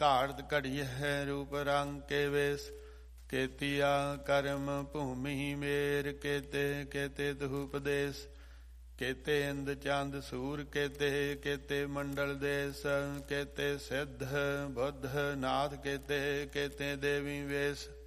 ਧਾੜਤ ਘੜੀ ਹੈ ਰੂਪ ਰੰਗ ਕੇ ਵੇਸ। ਕੇਤੀਆ ਕਰਮ ਭੂਮੀ ਮੇਰ ਕੇਤੇ ਕੇਤੇ ਧੂਪ ਦੇਸ। ਕੇਤੇ ਇੰਦ ਚੰਦ ਸੂਰ ਕੇਤੇ ਕੇਤੇ ਮੰਡਲ ਦੇਸ। ਕੇਤੇ ਸਿੱਧ ਬੁੱਧ ਨਾਥ ਕੇਤੇ ਕੇਤੇ ਦੇਵੀ ਵੇਸ।